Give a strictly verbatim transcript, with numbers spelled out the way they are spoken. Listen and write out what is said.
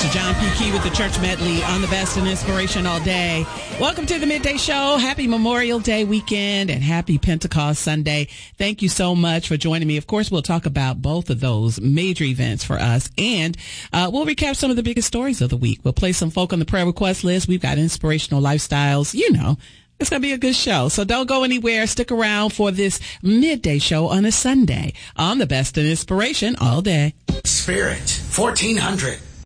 Pastor John P. Key with the Church Medley on the best and inspiration all day. Welcome to the Midday Show. Happy Memorial Day weekend and happy Pentecost Sunday. Thank you so much for joining me. Of course, we'll talk about both of those major events for us, and uh, we'll recap some of the biggest stories of the week. We'll play some folk on the prayer request list. We've got inspirational lifestyles, you know. It's going to be a good show. So don't go anywhere. Stick around for this midday show on a Sunday on the best and inspiration all day. Spirit fourteen hundred.